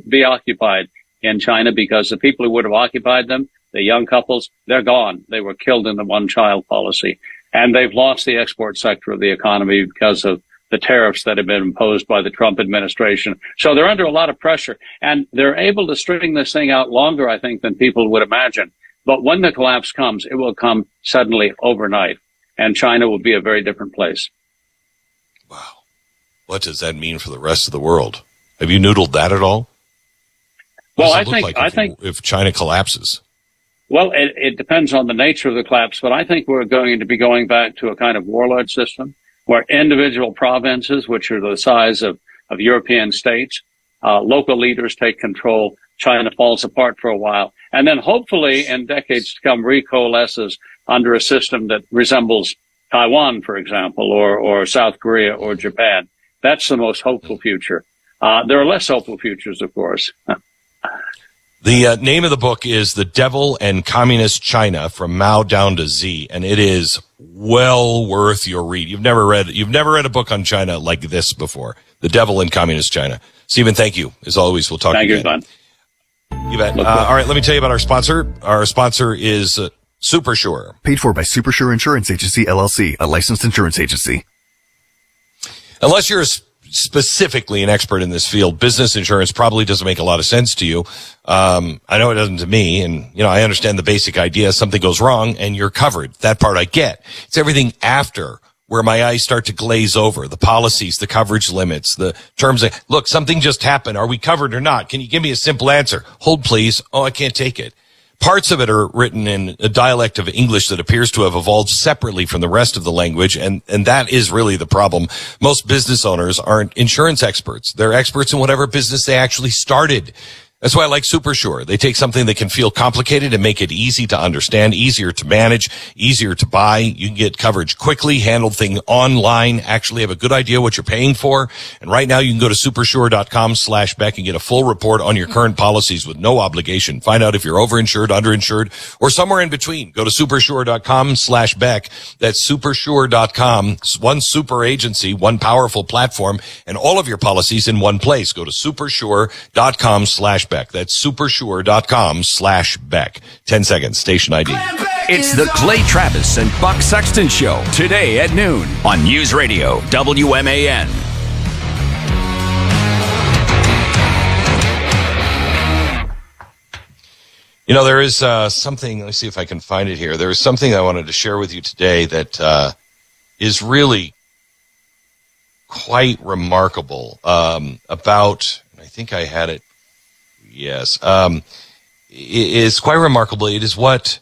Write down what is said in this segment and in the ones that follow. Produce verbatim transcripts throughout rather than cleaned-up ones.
be occupied in China because the people who would have occupied them, the young couples, they're gone. They were killed in the one-child policy. And they've lost the export sector of the economy because of the tariffs that have been imposed by the Trump administration. So they're under a lot of pressure. And they're able to string this thing out longer, I think, than people would imagine. But when the collapse comes, it will come suddenly overnight. And China will be a very different place. Wow. What does that mean for the rest of the world? Have you noodled that at all? Well, I think, like I if, think, if China collapses. Well, it, it depends on the nature of the collapse, but I think we're going to be going back to a kind of warlord system where individual provinces, which are the size of, of European states, uh, local leaders take control. China falls apart for a while. And then hopefully in decades to come recoalesces under a system that resembles Taiwan, for example, or, or South Korea or Japan. That's the most hopeful future. Uh, there are less hopeful futures, of course. The uh, name of the book is The Devil and Communist China, From Mao Down to Z, and it is well worth your read. You've never read you've never read a book on China like this before. The Devil and Communist China. Stephen, thank you. As always, we'll talk thank again. Thank you, Glenn. You bet. Uh, all right, let me tell you about our sponsor. Our sponsor is uh, SuperSure. Paid for by SuperSure Insurance Agency, L L C, a licensed insurance agency. Unless you're a specifically an expert in this field, business insurance probably doesn't make a lot of sense to you. Um, I know it doesn't to me. And, you know, I understand the basic idea. Something goes wrong and you're covered. That part I get. It's everything after where my eyes start to glaze over. The policies, the coverage limits, the terms of, look, something just happened. Are we covered or not? Can you give me a simple answer? Hold, please. Oh, I can't take it. Parts of it are written in a dialect of English that appears to have evolved separately from the rest of the language, and, and that is really the problem. Most business owners aren't insurance experts. They're experts in whatever business they actually started. That's why I like SuperSure. They take something that can feel complicated and make it easy to understand, easier to manage, easier to buy. You can get coverage quickly, handle things online, actually have a good idea what you're paying for. And right now you can go to supersure.com slash Beck and get a full report on your current policies with no obligation. Find out if you're overinsured, underinsured, or somewhere in between. Go to supersure.com slash Beck. That's supersure dot com. One super agency, one powerful platform, and all of your policies in one place. Go to supersure.com slash Beck. That's supersure.com slash Beck. Ten seconds. Station I D. It's the Clay Travis and Buck Sexton Show today at noon on News Radio W M A N. You know, there is uh, something, let me see if I can find it here. There is something I wanted to share with you today that uh, is really quite remarkable um, about, I think I had it. Yes. Um, it is quite remarkable. It is what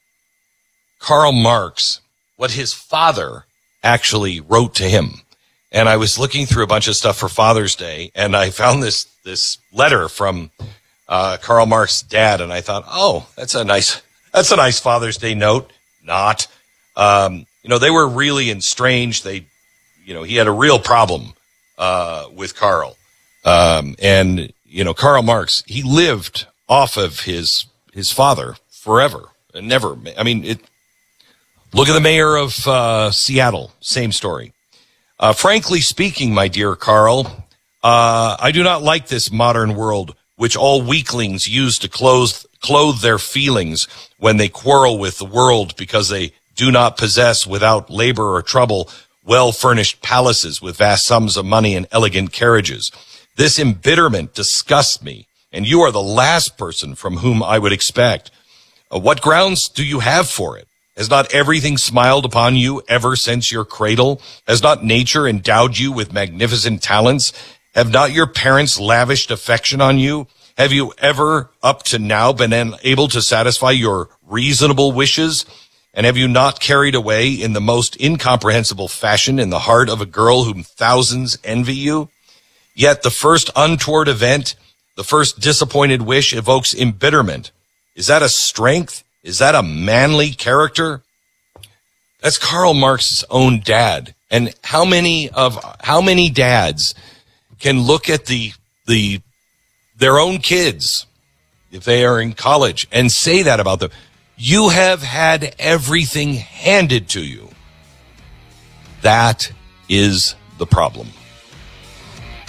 Karl Marx, what his father actually wrote to him. And I was looking through a bunch of stuff for Father's Day, and I found this, this letter from uh, Karl Marx's dad, and I thought, oh, that's a nice, that's a nice Father's Day note. Not. Um, you know, they were really estranged. They, you know, he had a real problem uh, with Karl. Um, and, you know, Karl Marx, he lived off of his, his father forever and never. I mean, it, look at the mayor of, uh, Seattle. Same story. Uh, frankly speaking, my dear Karl, uh, I do not like this modern world, which all weaklings use to clothe, clothe their feelings when they quarrel with the world because they do not possess, without labor or trouble, well-furnished palaces with vast sums of money and elegant carriages. This embitterment disgusts me, and you are the last person from whom I would expect. Uh, what grounds do you have for it? Has not everything smiled upon you ever since your cradle? Has not nature endowed you with magnificent talents? Have not your parents lavished affection on you? Have you ever, up to now, been able to satisfy your reasonable wishes? And have you not carried away in the most incomprehensible fashion in the heart of a girl whom thousands envy you? Yet the first untoward event, the first disappointed wish evokes embitterment. Is that a strength? Is that a manly character? That's Karl Marx's own dad. And how many of, how many dads can look at the, the, their own kids, if they are in college, and say that about them? You have had everything handed to you. That is the problem.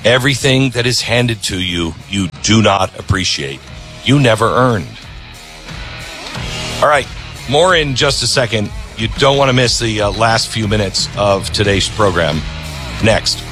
Everything that is handed to you, you do not appreciate. You never earned. All right, more in just a second. You don't want to miss the uh, last few minutes of today's program. Next.